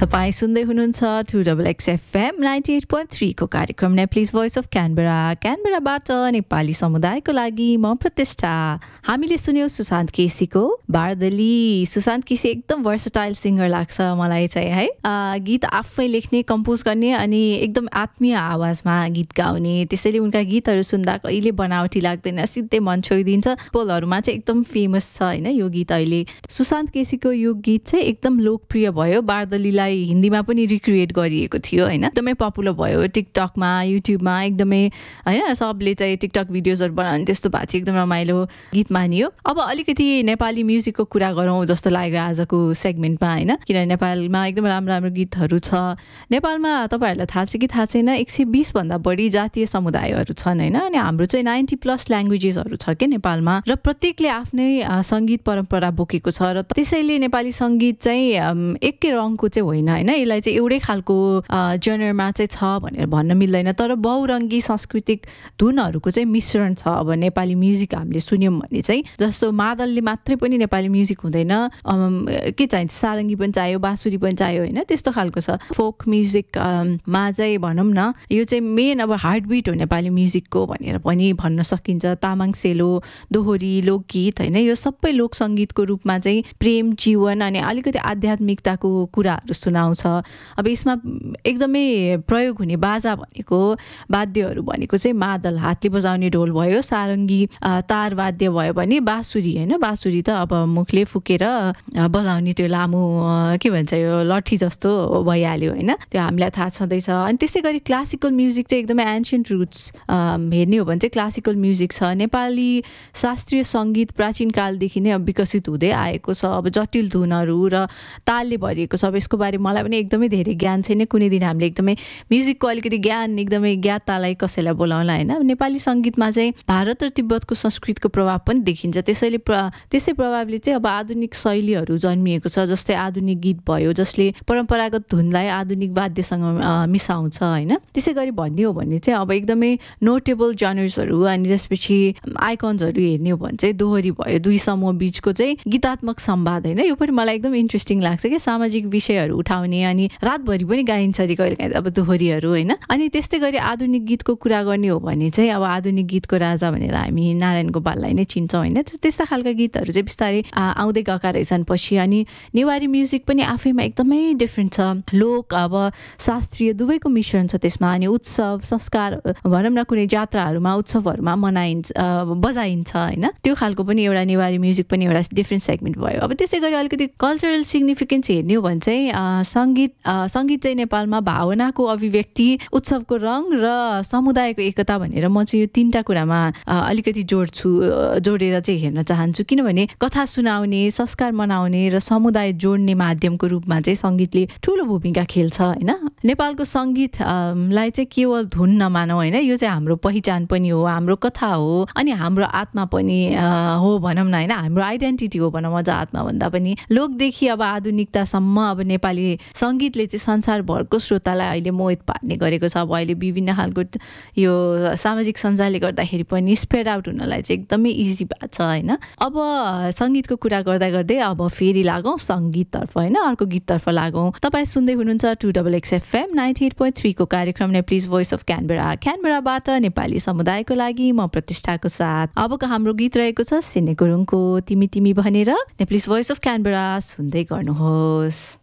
तपाईं सुन्दै हुनुहुन्छ 2XX FM 98.3 को कार्यक्रम नेप्लिज भोइस अफ क्यानबेराबाट नेपाली समुदायको लागि म प्रतिष्ठा। हामीले सुन्यौं सुशान्त केसीको बारदली। सुशान्त केसी एकदम भर्सटाइल सिंगर लाग्छ मलाई चाहिँ है। गीत आफै लेख्ने, कम्पोज गर्ने अनि एकदम आत्मीय आवाजमा गीत गाउने। त्यसैले उनका गीतहरू सुन्दा कहिले बनावटी लाग्दैन, सिधै मन छोइदिन्छ। पोलहरूमा चाहिँ एकदम फेमस छ हैन यो गीत। अहिले सुशान्त केसीको यो गीत चाहिँ एकदम लोकप्रिय भयो। बारदलीलाई हिन्दीमा पनि रिक्रिएट गरिएको थियो हैन। एकदमै पपुलर भयो टिकटकमा, युट्युबमा एकदमै हैन। सबले चाहिँ टिकटक भिडियोजहरु बनाउने त्यस्तो भएको थियो। एकदम रमाइलो गीत मानियो। अब अलिकति नेपाली म्युजिकको कुरा गरौँ जस्तो लाग्यो आजको सेगमेन्टमा हैन। किनभने नेपालमा एकदम राम्रो राम्रो गीतहरू छ। नेपालमा तपाईहरुलाई थाहा छ कि थाहा छैन 120 भन्दा बढी जातीय समुदायहरू छन् हैन। अनि हाम्रो चाहिँ 90+ ल्याङ्ग्वेजेसहरू छ के नेपालमा र प्रत्येकले आफ्नै संगीत परम्परा बोकेको छ र त्यसैले नेपाली संगीत चाहिँ एकै रङको चाहिँ होइन हैन। यसलाई चाहिँ एउटै खालको जनरमा चाहिँ छ भनेर भन्न मिल्दैन। तर बहुरङ्गी सांस्कृतिक धुनहरूको चाहिँ मिश्रण छ। अब नेपाली म्युजिक हामीले सुन्यौं भने चाहिँ जस्तो मादलले मात्रै पनि नेपाली म्युजिक हुँदैन। के चाहिन्छ, सारङ्गी पनि चाहियो, बाँसुरी पनि चाहियो हैन। त्यस्तो खालको छ। फोक म्युजिक मा चाहिँ भनौं न यो चाहिँ मेन अब हार्टबिट हो नेपाली म्युजिकको भनेर पनि भन्न सकिन्छ। तामाङ सेलो, दोहोरी, लोकगीत हैन यो सबै लोक संगीतको रूपमा चाहिँ प्रेम, जीवन अनि अलिकति आध्यात्मिकताको कुराहरू सुनाउँछ। अब यसमा एकदमै प्रयोग हुने बाजा भनेको वाद्यहरू भनेको चाहिँ मादल, हातले बजाउने ढोल भयो, सारङ्गी तार वाद्य भयो भने बाँसुरी हैन। बाँसुरी त अब मुखले फुकेर बजाउने त्यो लामो के भन्छ यो लठी जस्तो भइहाल्यो हैन। त्यो हामीलाई थाहा छँदैछ। अनि त्यसै गरी क्लासिकल म्युजिक चाहिँ एकदमै एन्शियन्ट रुट्स हेर्ने हो भने चाहिँ क्लासिकल म्युजिक छ। नेपाली शास्त्रीय सङ्गीत प्राचीन कालदेखि नै अब विकसित हुँदै आएको छ। अब जटिल धुनहरू र तालले भरिएको छ। अब यसको बारे मलाई पनि एकदमै धेरै ज्ञान छैन। कुनै दिन हामीले एकदमै म्युजिकको अलिकति ज्ञान एकदमै ज्ञातालाई कसैलाई बोलाउला हैन। नेपाली सङ्गीतमा चाहिँ भारत र तिब्बतको संस्कृतिको प्रभाव पनि देखिन्छ। त्यसै प्रभावले चाहिँ अब आधुनिक शैलीहरू जन्मिएको छ। जस्तै आधुनिक गीत भयो जसले परम्परागत धुनलाई आधुनिक वाद्यसँग मिसाउँछ हैन। त्यसै गरी भन्ने हो भने चाहिँ अब एकदमै नोटेबल जनर्सहरू अनि त्यसपछि आइकन्सहरू हेर्ने हो भने चाहिँ दोहोरी भयो, दुई समूह बीचको चाहिँ गीतात्मक संवाद हैन। यो पनि मलाई एकदम इन्ट्रेस्टिङ लाग्छ कि सामाजिक विषयहरू उठाउने अनि रातभरि पनि गाइन्छ रे कहिलेकाहीँ अब दोहोरीहरू हैन। अनि त्यस्तै गरी आधुनिक गीतको कुरा गर्ने हो भने चाहिँ अब आधुनिक गीतको राजा भनेर हामी नारायण गोपाललाई नै चिन्छौँ हैन। त्यस्ता खालका गीतहरू चाहिँ बिस्तारै आउँदै गएका रहेछन् पछि। अनि नेवारी म्युजिक पनि आफैमा एकदमै डिफ्रेन्ट छ। लोक अब शास्त्रीय दुवैको मिश्रण छ त्यसमा। अनि उत्सव संस्कार भनौँ न कुनै जात्राहरूमा उत्सवहरूमा बजाइन्छ हैन। त्यो खालको पनि एउटा नेवारी म्युजिक पनि एउटा डिफ्रेन्ट सेगमेन्ट भयो। अब त्यसै गरी अलिकति कल्चरल सिग्निफिकेन्स हेर्ने हो भने चाहिँ सङ्गीत चाहिँ नेपालमा भावनाको अभिव्यक्ति, उत्सवको रङ र समुदायको एकता भनेर म चाहिँ यो तीनटा कुरामा अलिकति जोडेर चाहिँ हेर्न चाहन्छु। किनभने कथा सुनाउने, संस्कार मनाउने र समुदाय जोड्ने माध्यमको रूपमा चाहिँ सङ्गीतले ठुलो भूमिका खेल्छ हैन। नेपालको सङ्गीतलाई चाहिँ केवल धुन नमानौँ हैन। यो चाहिँ हाम्रो पहिचान पनि हो, हाम्रो कथा हो अनि हाम्रो आत्मा पनि हो भनौँ न हैन। हाम्रो आइडेन्टिटी हो भनौँ अझ आत्मा भन्दा पनि। लोकदेखि अब आधुनिकतासम्म अब नेपाली सङ्गीतले चाहिँ संसारभरको श्रोतालाई अहिले मोहित पार्ने गरेको छ। अब अहिले विभिन्न खालको यो सामाजिक सञ्जालले गर्दाखेरि पनि स्प्रेड आउट हुनलाई चाहिँ एकदमै इजी भएको छ हैन। अब सङ्गीतको कुरा गर्दा गर्दै अब फेरि लागौँ सङ्गीततर्फ हैन। अर्को गीततर्फ लागौँ। तपाईँ सुन्दै हुनुहुन्छ 2XX FM 98.3 को कार्यक्रम नेप्लिज भोइस अफ क्यानबेराबाट नेपाली समुदायको लागि म प्रतिष्ठाको साथ। अबको हाम्रो गीत रहेको छ सिने गुरुङको तिमी तिमी भनेर। नेप्लिज भोइस अफ क्यानबेरा सुन्दै गर्नुहोस्।